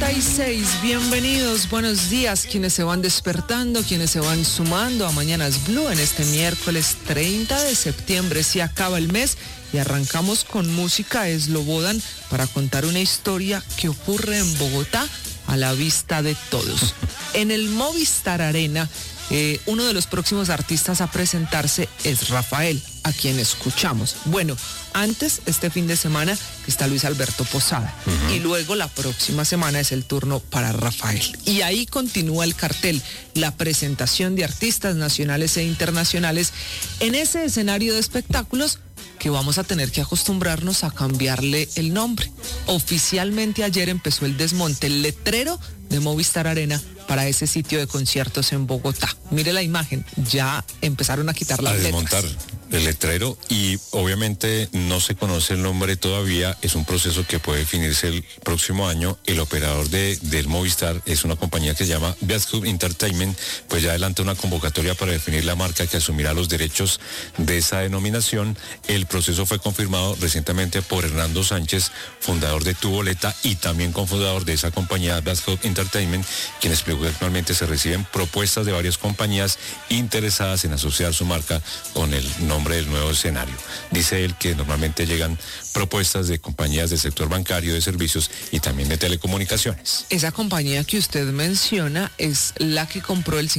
8:36, bienvenidos, buenos días, quienes se van despertando, quienes se van sumando a Mañanas Blue en este miércoles 30 de septiembre. Se acaba el mes y arrancamos con música Slobodan para contar una historia que ocurre en Bogotá a la vista de todos. En el Movistar Arena, uno de los próximos artistas a presentarse es Rafael, a quien escuchamos. Bueno, antes, este fin de semana, está Luis Alberto Posada. Y luego la próxima semana es el turno para Rafael. Y ahí continúa el cartel, la presentación de artistas nacionales e internacionales en ese escenario de espectáculos que vamos a tener que acostumbrarnos a cambiarle el nombre. Oficialmente ayer empezó el desmonte, el letrero de Movistar Arena para ese sitio de conciertos en Bogotá. Mire la imagen, ya empezaron a quitar las letras. A desmontar el letrero y obviamente no se conoce el nombre todavía, es un proceso que puede definirse el próximo año. El operador del Movistar es una compañía que se llama Beat Hub Entertainment, pues ya adelanta una convocatoria para definir la marca que asumirá los derechos de esa denominación. El proceso fue confirmado recientemente por Hernando Sánchez, fundador de Tu Boleta y también cofundador de esa compañía Beat Hub Entertainment, quien explicó que actualmente se reciben propuestas de varias compañías interesadas en asociar su marca con el nombre del nuevo escenario. Dice él que normalmente llegan propuestas de compañías del sector bancario, de servicios y también de telecomunicaciones. Esa compañía que usted menciona es la que compró el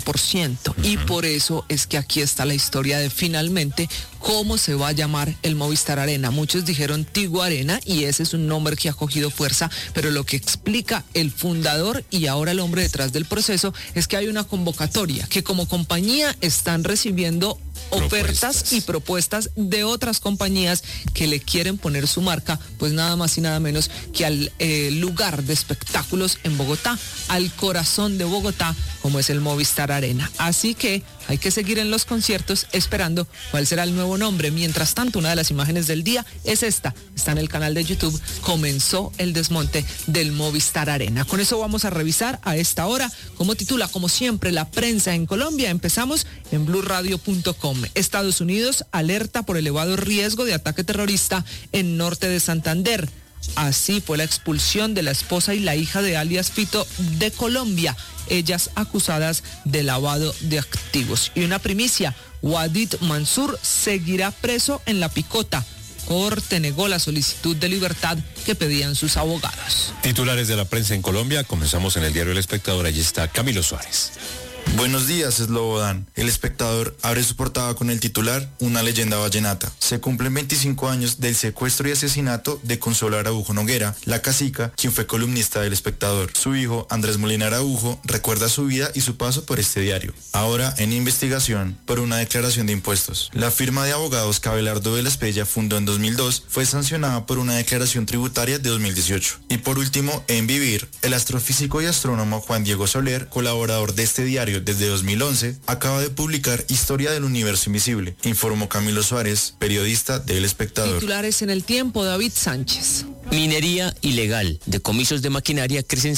50%. Y por eso es que aquí está la historia de finalmente cómo se va a llamar el Movistar Arena. Muchos dijeron Tigo Arena y ese es un nombre que ha cogido fuerza, pero lo que explica el fundador y ahora el hombre detrás del proceso es que hay una convocatoria, que como compañía están recibiendo ofertas y propuestas de otras compañías que le quieren poner su marca, pues nada más y nada menos que al lugar de espectáculos en Bogotá, al corazón de Bogotá, como es el Movistar Arena. Así que hay que seguir en los conciertos esperando cuál será el nuevo nombre. Mientras tanto, una de las imágenes del día es esta, está en el canal de YouTube, comenzó el desmonte del Movistar Arena. Con eso vamos a revisar a esta hora, como titula, como siempre, la prensa en Colombia. Empezamos en blurradio.com. Estados Unidos alerta por elevado riesgo de ataque terrorista en norte de Santander. Así fue la expulsión de la esposa y la hija de alias Fito de Colombia, ellas acusadas de lavado de activos. Y una primicia, Wadid Mansur seguirá preso en La Picota. Corte negó la solicitud de libertad que pedían sus abogados. Titulares de la prensa en Colombia, comenzamos en el diario El Espectador, allí está Camilo Suárez. Buenos días, Slobodan. El Espectador abre su portada con el titular Una leyenda vallenata. Se cumplen 25 años del secuestro y asesinato de Consuelo Araujo Noguera, la cacica, quien fue columnista del Espectador. Su hijo, Andrés Molina Araujo, recuerda su vida y su paso por este diario. Ahora en investigación por una declaración de impuestos. La firma de abogados Cabelardo de la Espriella, fundó en 2002, fue sancionada por una declaración tributaria de 2018. Y por último, en Vivir, el astrofísico y astrónomo Juan Diego Soler, colaborador de este diario desde 2011, acaba de publicar Historia del Universo Invisible, informó Camilo Suárez, periodista del Espectador. Titulares en El Tiempo, David Sánchez. Minería ilegal. Decomisos de maquinaria crecen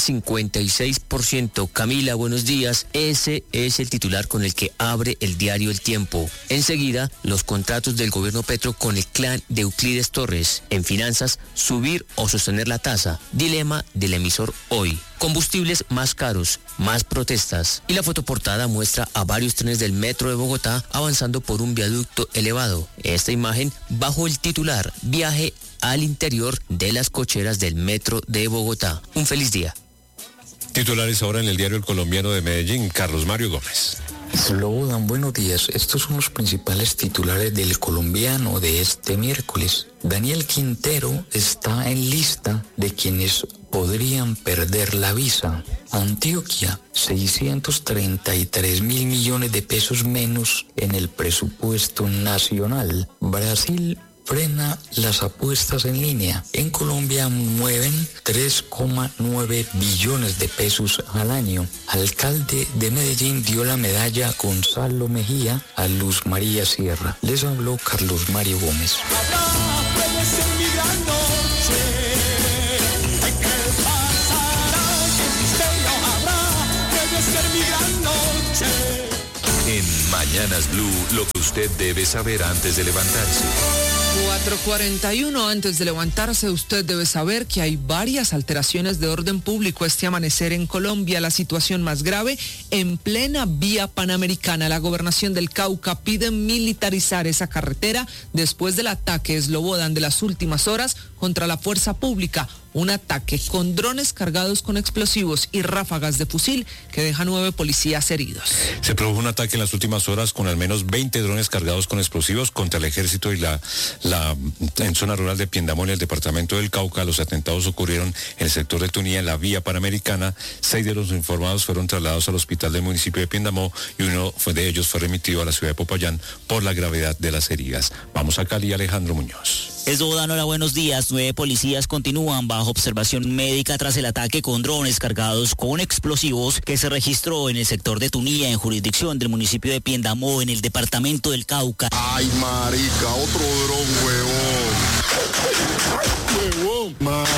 56%. Camila, buenos días. Ese es el titular con el que abre el diario El Tiempo. Enseguida, los contratos del gobierno Petro con el clan de Euclides Torres. En finanzas, subir o sostener la tasa. Dilema del emisor Hoy. Combustibles más caros, más protestas. Y la fotoportada muestra a varios trenes del metro de Bogotá avanzando por un viaducto elevado. Esta imagen bajo el titular Viaje al interior de las cocheras del metro de Bogotá. Un feliz día. Titulares ahora en el diario El Colombiano de Medellín, Carlos Mario Gómez. Slobodan, buenos días. Estos son los principales titulares del Colombiano de este miércoles. Daniel Quintero está en lista de quienes podrían perder la visa. Antioquia, 633 mil millones de pesos menos en el presupuesto nacional. Brasil frena las apuestas en línea. En Colombia mueven 3,9 billones de pesos al año. Alcalde de Medellín dio la medalla a Gonzalo Mejía a Luz María Sierra. Les habló Carlos Mario Gómez. En Mañanas Blue, lo que usted debe saber antes de levantarse. 4:41, antes de levantarse, usted debe saber que hay varias alteraciones de orden público este amanecer en Colombia. La situación más grave en plena vía panamericana. La gobernación del Cauca pide militarizar esa carretera después del ataque Slobodan de las últimas horas contra la fuerza pública. Un ataque con drones cargados con explosivos y ráfagas de fusil que deja 9 policías heridos. Se produjo un ataque en las últimas horas con al menos 20 drones cargados con explosivos contra el ejército y en zona rural de Piendamó, en el departamento del Cauca. Los atentados ocurrieron en el sector de Tunía, en la vía panamericana. 6 de los informados fueron trasladados al hospital del municipio de Piendamó y uno de ellos fue remitido a la ciudad de Popayán por la gravedad de las heridas. Vamos a Cali, Alejandro Muñoz. Slobodan, hola, buenos días. 9 policías continúan bajo observación médica tras el ataque con drones cargados con explosivos que se registró en el sector de Tunía, en jurisdicción del municipio de Piendamó, en el departamento del Cauca. Ay, marica, otro dron, huevón.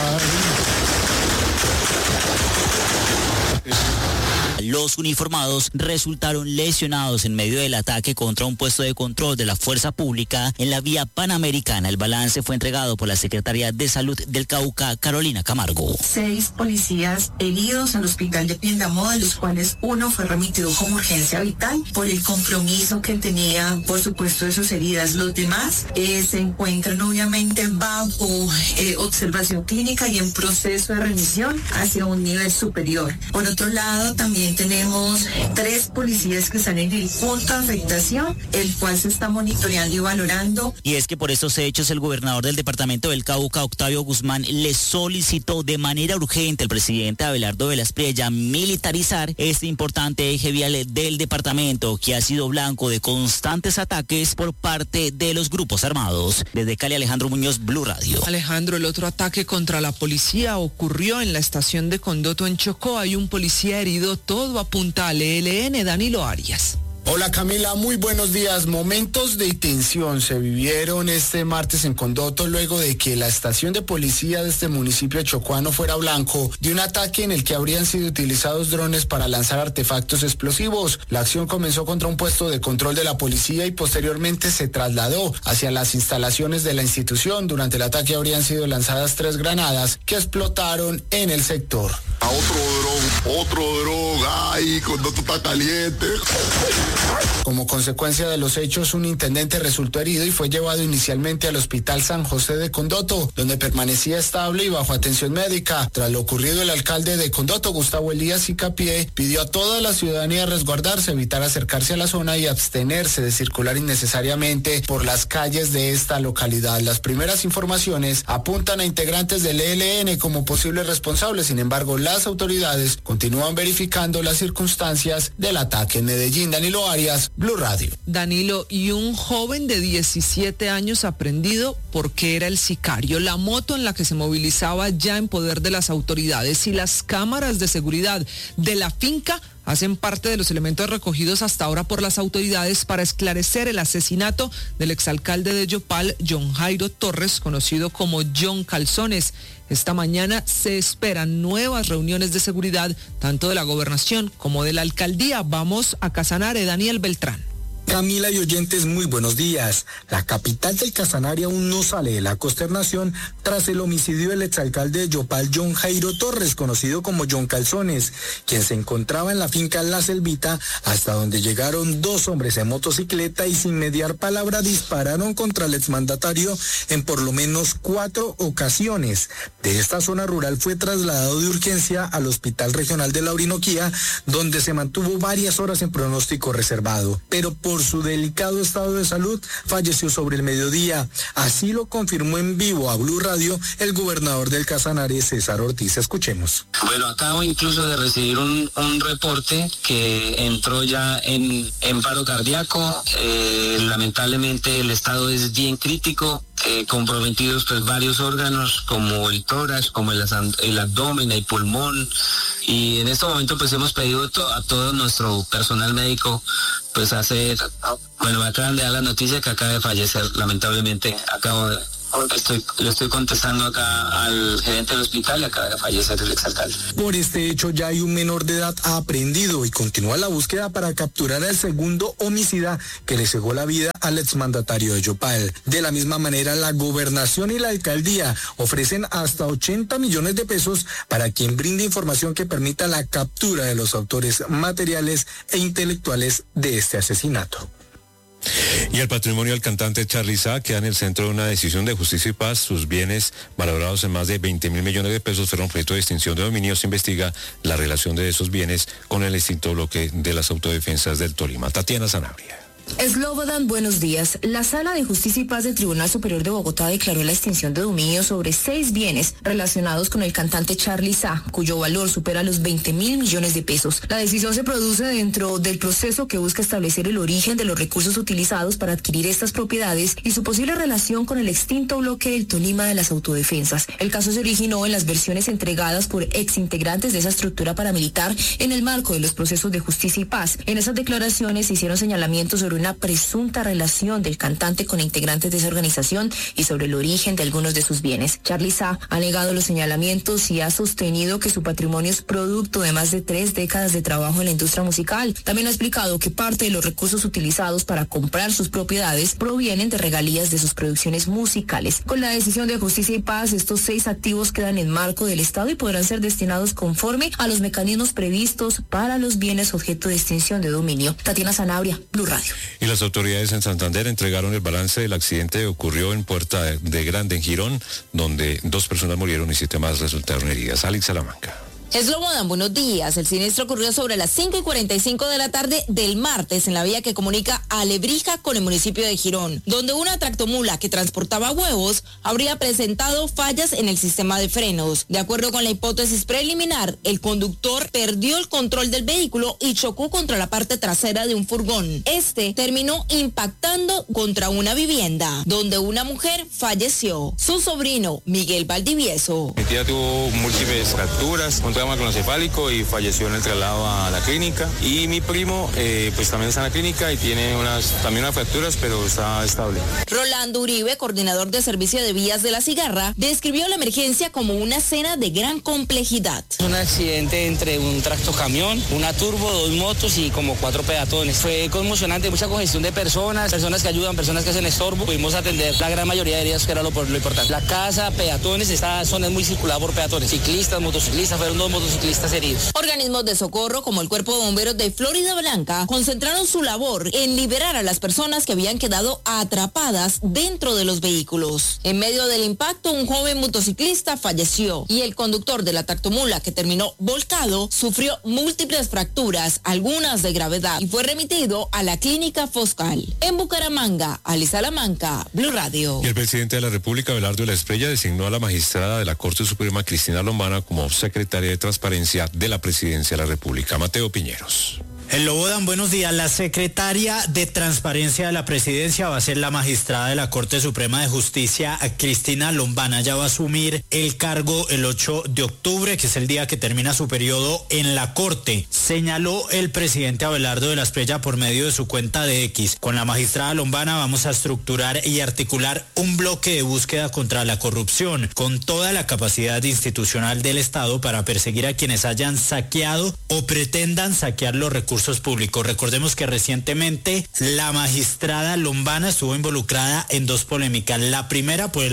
Los uniformados resultaron lesionados en medio del ataque contra un puesto de control de la fuerza pública en la vía panamericana. El balance fue entregado por la Secretaría de Salud del Cauca, Carolina Camargo. 6 policías heridos en el hospital de Piendamó, de los cuales uno fue remitido como urgencia vital por el compromiso que tenía, por supuesto, de sus heridas. Los demás se encuentran obviamente bajo observación clínica y en proceso de remisión hacia un nivel superior. Por otro lado, también tenemos 3 policías que están en el punto de afectación, el cual se está monitoreando y valorando. Y es que por estos hechos el gobernador del departamento del Cauca, Octavio Guzmán, le solicitó de manera urgente al presidente Abelardo Velasprella militarizar este importante eje vial del departamento, que ha sido blanco de constantes ataques por parte de los grupos armados. Desde Cali, Alejandro Muñoz, Blue Radio. Alejandro, el otro ataque contra la policía ocurrió en la estación de Condoto, en Chocó. Hay un policía herido. Todo apunta al ELN. Danilo Arias. Hola Camila, muy buenos días. Momentos de tensión se vivieron este martes en Condoto luego de que la estación de policía de este municipio chocuano fuera blanco de un ataque en el que habrían sido utilizados drones para lanzar artefactos explosivos. La acción comenzó contra un puesto de control de la policía y posteriormente se trasladó hacia las instalaciones de la institución. Durante el ataque habrían sido lanzadas 3 granadas que explotaron en el sector. Otro dron, ay, Condoto está caliente. Como consecuencia de los hechos, un intendente resultó herido y fue llevado inicialmente al Hospital San José de Condoto, donde permanecía estable y bajo atención médica. Tras lo ocurrido, el alcalde de Condoto, Gustavo Elías Icapié, pidió a toda la ciudadanía resguardarse, evitar acercarse a la zona y abstenerse de circular innecesariamente por las calles de esta localidad. Las primeras informaciones apuntan a integrantes del ELN como posibles responsables. Sin embargo, las autoridades continúan verificando las circunstancias del ataque. En Medellín, Danilo Arias, Blue Radio. Danilo, y un joven de 17 años aprendido porque era el sicario. La moto en la que se movilizaba ya en poder de las autoridades, y las cámaras de seguridad de la finca hacen parte de los elementos recogidos hasta ahora por las autoridades para esclarecer el asesinato del exalcalde de Yopal, John Jairo Torres, conocido como John Calzones. Esta mañana se esperan nuevas reuniones de seguridad, tanto de la gobernación como de la alcaldía. Vamos a Casanare, Daniel Beltrán. Camila y oyentes, muy buenos días. La capital del Casanare aún no sale de la consternación tras el homicidio del exalcalde de Yopal, John Jairo Torres, conocido como John Calzones, quien se encontraba en la finca La Selvita, hasta donde llegaron 2 hombres en motocicleta y sin mediar palabra dispararon contra el exmandatario en por lo menos 4 ocasiones. De esta zona rural fue trasladado de urgencia al Hospital Regional de la Orinoquía, donde se mantuvo varias horas en pronóstico reservado, pero por su delicado estado de salud falleció sobre el mediodía. Así lo confirmó en vivo a Blue Radio el gobernador del Casanare, César Ortiz. Escuchemos. Bueno, acabo incluso de recibir un reporte que entró ya en paro cardíaco. Lamentablemente el estado es bien crítico. Comprometidos pues varios órganos como el tórax, como el abdomen, el pulmón, y en este momento pues hemos pedido a todo nuestro personal médico pues me acaban de dar la noticia que acaba de fallecer, lamentablemente acabo le estoy contestando acá al gerente del hospital y acaba de fallecer el exalcalde. Por este hecho ya hay un menor de edad aprehendido y continúa la búsqueda para capturar al segundo homicida que le cegó la vida al exmandatario de Yopal. De la misma manera, la gobernación y la alcaldía ofrecen hasta 80 millones de pesos para quien brinde información que permita la captura de los autores materiales e intelectuales de este asesinato. Y el patrimonio del cantante Charly Sa queda en el centro de una decisión de Justicia y Paz. Sus bienes, valorados en más de 20.000 millones de pesos, fueron objeto de extinción de dominio. Se investiga la relación de esos bienes con el extinto bloque de las autodefensas del Tolima. Tatiana Sanabria. Slobodan, buenos días. La Sala de Justicia y Paz del Tribunal Superior de Bogotá declaró la extinción de dominio sobre 6 bienes relacionados con el cantante Charly Sa, cuyo valor supera los 20.000 millones de pesos. La decisión se produce dentro del proceso que busca establecer el origen de los recursos utilizados para adquirir estas propiedades y su posible relación con el extinto bloque del Tolima de las autodefensas. El caso se originó en las versiones entregadas por exintegrantes de esa estructura paramilitar en el marco de los procesos de justicia y paz. En esas declaraciones se hicieron señalamientos sobre una presunta relación del cantante con integrantes de esa organización y sobre el origen de algunos de sus bienes. Charly Sa ha negado los señalamientos y ha sostenido que su patrimonio es producto de más de 3 décadas de trabajo en la industria musical. También ha explicado que parte de los recursos utilizados para comprar sus propiedades provienen de regalías de sus producciones musicales. Con la decisión de Justicia y Paz, estos 6 activos quedan en marco del Estado y podrán ser destinados conforme a los mecanismos previstos para los bienes objeto de extinción de dominio. Tatiana Sanabria, Blue Radio. Y las autoridades en Santander entregaron el balance del accidente que ocurrió en Puerta de Grande, en Girón, donde 2 personas murieron y 7 más resultaron heridas. Alex Salamanca. Slobodan, buenos días. El siniestro ocurrió sobre las 5:45 de la tarde del martes en la vía que comunica a Lebrija con el municipio de Girón, donde una tractomula que transportaba huevos habría presentado fallas en el sistema de frenos. De acuerdo con la hipótesis preliminar, el conductor perdió el control del vehículo y chocó contra la parte trasera de un furgón. Este terminó impactando contra una vivienda, donde una mujer falleció. Su sobrino, Miguel Valdivieso. Mi tía tuvo múltiples fracturas, un trauma craneoencefálico y falleció en el traslado a la clínica. Y mi primo pues también está en la clínica y tiene también unas fracturas, pero está estable. Rolando Uribe, coordinador de servicio de vías de La Cigarra, describió la emergencia como una escena de gran complejidad. Un accidente entre un tractocamión, una turbo, 2 motos y como 4 peatones. Fue conmocionante, mucha congestión de personas que ayudan, personas que hacen estorbo. Pudimos atender la gran mayoría de heridas, que era lo importante. La casa, peatones, esta zona es muy circulada por peatones, ciclistas, motociclistas, fueron 2 motociclistas heridos. Organismos de socorro como el Cuerpo de Bomberos de Florida Blanca concentraron su labor en liberar a las personas que habían quedado atrapadas dentro de los vehículos. En medio del impacto, un joven motociclista falleció y el conductor de la tractomula, que terminó volcado, sufrió múltiples fracturas, algunas de gravedad, y fue remitido a la clínica Foscal. En Bucaramanga, Ali Salamanca, Blue Radio. Y el presidente de la República, Abelardo de la Espriella, designó a la magistrada de la Corte Suprema, Cristina Lombana, como secretaria de Transparencia de la Presidencia de la República. Mateo Piñeros. Slobodan, buenos días. La secretaria de Transparencia de la Presidencia va a ser la magistrada de la Corte Suprema de Justicia, Cristina Lombana. Ya va a asumir el cargo el 8 de octubre, que es el día que termina su periodo en la Corte. Señaló el presidente Abelardo de la Espriella por medio de su cuenta de X. Con la magistrada Lombana vamos a estructurar y articular un bloque de búsqueda contra la corrupción, con toda la capacidad institucional del Estado para perseguir a quienes hayan saqueado o pretendan saquear los recursos públicos. Recordemos que recientemente la magistrada Lombana estuvo involucrada en 2 polémicas. La primera por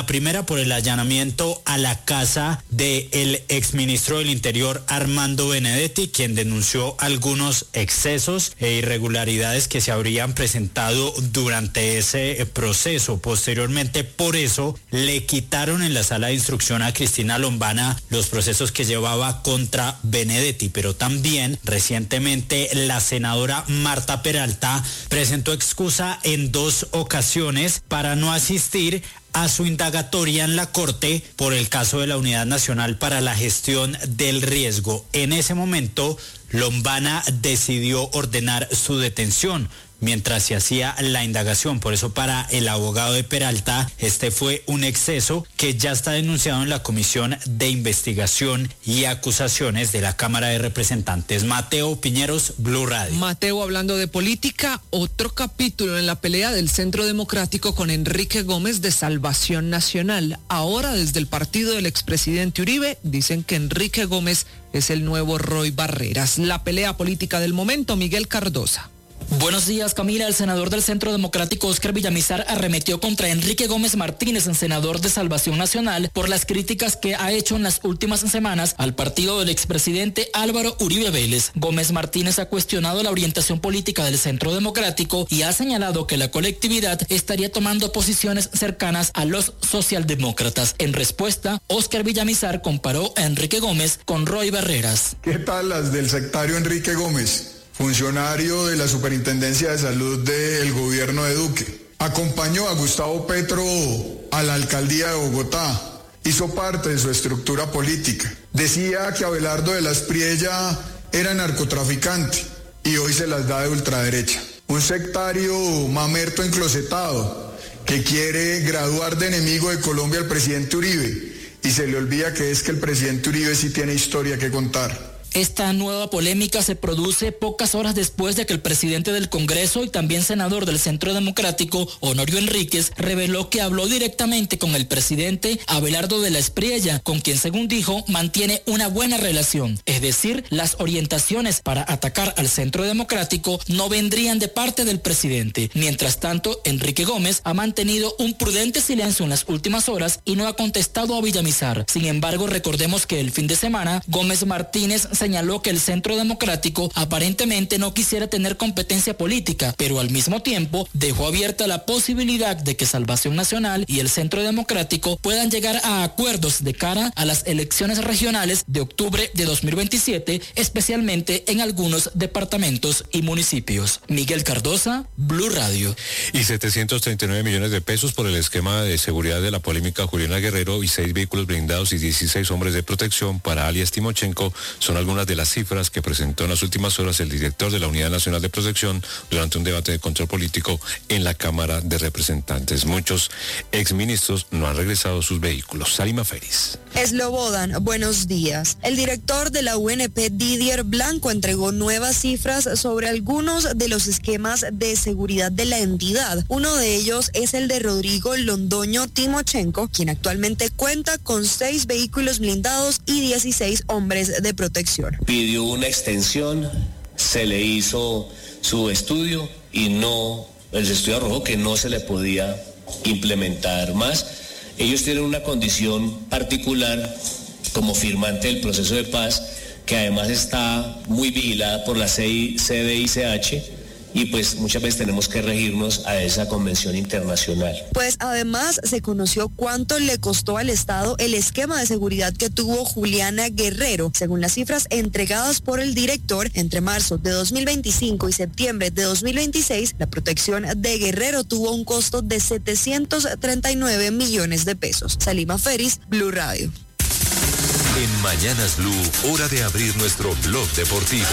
el allanamiento a la casa del exministro del Interior, Armando Benedetti, quien denunció algunos excesos e irregularidades que se habrían presentado durante ese proceso. Posteriormente, por eso, le quitaron en la sala de instrucción a Cristina Lombana los procesos que llevaba contra Benedetti, pero también recientemente la senadora Marta Peralta presentó excusa en 2 ocasiones para no asistir a su indagatoria en la Corte por el caso de la Unidad Nacional para la Gestión del Riesgo. En ese momento, Lombana decidió ordenar su detención. mientras se hacía la indagación. Por eso, para el abogado de Peralta, este fue un exceso que ya está denunciado en la Comisión de Investigación y Acusaciones de la Cámara de Representantes. Mateo Piñeros, Blue Radio. Mateo, hablando de política, otro capítulo en la pelea del Centro Democrático con Enrique Gómez de Salvación Nacional. Ahora, desde el partido del expresidente Uribe, dicen que Enrique Gómez es el nuevo Roy Barreras. La pelea política del momento, Miguel Cardosa. Buenos días, Camila. El senador del Centro Democrático, Óscar Villamizar, arremetió contra Enrique Gómez Martínez, el senador de Salvación Nacional, por las críticas que ha hecho en las últimas semanas al partido del expresidente Álvaro Uribe Vélez. Gómez Martínez ha cuestionado la orientación política del Centro Democrático y ha señalado que la colectividad estaría tomando posiciones cercanas a los socialdemócratas. En respuesta, Óscar Villamizar comparó a Enrique Gómez con Roy Barreras. ¿Qué tal las del sectario Enrique Gómez? Funcionario de la Superintendencia de Salud del gobierno de Duque. Acompañó a Gustavo Petro a la alcaldía de Bogotá. Hizo parte de su estructura política. Decía que Abelardo de las Priella era narcotraficante y hoy se las da de ultraderecha. Un sectario mamerto enclosetado que quiere graduar de enemigo de Colombia al presidente Uribe y se le olvida que es que el presidente Uribe sí tiene historia que contar. Esta nueva polémica se produce pocas horas después de que el presidente del Congreso y también senador del Centro Democrático, Honorio Enríquez, reveló que habló directamente con el presidente Abelardo de las Priella, con quien, según dijo, mantiene una buena relación. Es decir, las orientaciones para atacar al Centro Democrático no vendrían de parte del presidente. Mientras tanto, Enrique Gómez ha mantenido un prudente silencio en las últimas horas y no ha contestado a Villamizar. Sin embargo, recordemos que el fin de semana, Gómez Martínez señaló que el Centro Democrático aparentemente no quisiera tener competencia política, pero al mismo tiempo dejó abierta la posibilidad de que Salvación Nacional y el Centro Democrático puedan llegar a acuerdos de cara a las elecciones regionales de octubre de 2027, especialmente en algunos departamentos y municipios. Miguel Cardosa, Blue Radio. Y 739 millones de pesos por el esquema de seguridad de la polémica Juliana Guerrero y 6 vehículos blindados y 16 hombres de protección para alias Timochenko son algunas de las cifras que presentó en las últimas horas el director de la Unidad Nacional de Protección durante un debate de control político en la Cámara de Representantes. Muchos exministros no han regresado sus vehículos. Salima Feris. Slobodan, buenos días. El director de la UNP, Didier Blanco, entregó nuevas cifras sobre algunos de los esquemas de seguridad de la entidad. Uno de ellos es el de Rodrigo Londoño Timochenko, quien actualmente cuenta con 6 vehículos blindados y 16 hombres de protección. Pidió una extensión, se le hizo su estudio y el estudio arrojó que no se le podía implementar más. Ellos tienen una condición particular como firmante del proceso de paz, que además está muy vigilada por la CDICH, y pues muchas veces tenemos que regirnos a esa convención internacional. Pues además se conoció cuánto le costó al Estado el esquema de seguridad que tuvo Juliana Guerrero. Según las cifras entregadas por el director, entre marzo de 2025 y septiembre de 2026, la protección de Guerrero tuvo un costo de 739 millones de pesos. Salima Feris, Blue Radio. En Mañanas Blue, hora de abrir nuestro blog deportivo.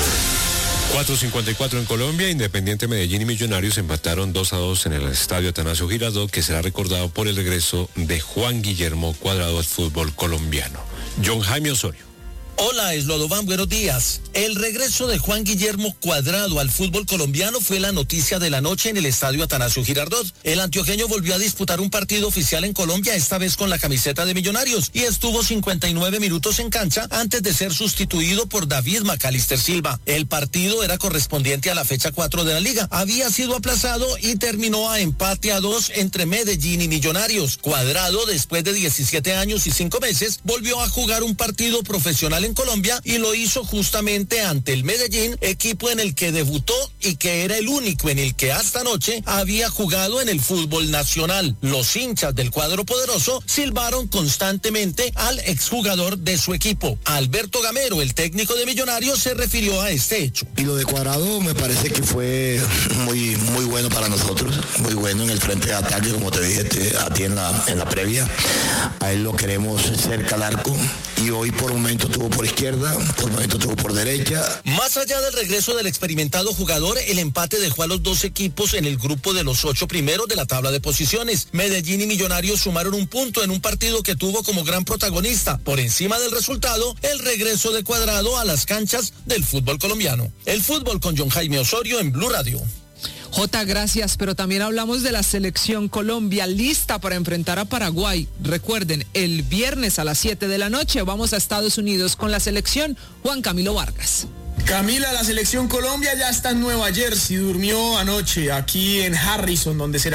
4:54 en Colombia. Independiente Medellín y Millonarios empataron 2-2 en el estadio Atanasio Girardot, que será recordado por el regreso de Juan Guillermo Cuadrado al fútbol colombiano. John Jaime Osorio. Hola, Slobodan, buenos días. El regreso de Juan Guillermo Cuadrado al fútbol colombiano fue la noticia de la noche en el estadio Atanasio Girardot. El antioqueño volvió a disputar un partido oficial en Colombia, esta vez con la camiseta de Millonarios, y estuvo 59 minutos en cancha antes de ser sustituido por David Macalister Silva. El partido era correspondiente a la fecha 4 de la liga. Había sido aplazado y terminó a empate a 2 entre Medellín y Millonarios. Cuadrado, después de 17 años y 5 meses, volvió a jugar un partido profesional en Colombia y lo hizo justamente ante el Medellín, equipo en el que debutó y que era el único en el que hasta anoche había jugado en el fútbol nacional. Los hinchas del cuadro poderoso silbaron constantemente al exjugador de su equipo. Alberto Gamero, el técnico de Millonarios, se refirió a este hecho. Y lo de Cuadrado me parece que fue muy bueno para nosotros, muy bueno en el frente de ataque, como te dije a ti en la previa. A él lo queremos cerca al arco y hoy por un momento tuvo por izquierda, por un momento tuvo por derecha. fecha. Más allá del regreso del experimentado jugador, el empate dejó a los dos equipos en el grupo de los 8 primeros de la tabla de posiciones. Medellín y Millonarios sumaron un punto en un partido que tuvo como gran protagonista, por encima del resultado, el regreso de Cuadrado a las canchas del fútbol colombiano. El fútbol con John Jaime Osorio en Blue Radio. Jota, gracias, pero también hablamos de la selección Colombia lista para enfrentar a Paraguay. Recuerden, el viernes a las 7 de la noche vamos a Estados Unidos con la selección. Juan Camilo Vargas. Camila, la selección Colombia ya está en Nueva Jersey, durmió anoche aquí en Harrison, donde será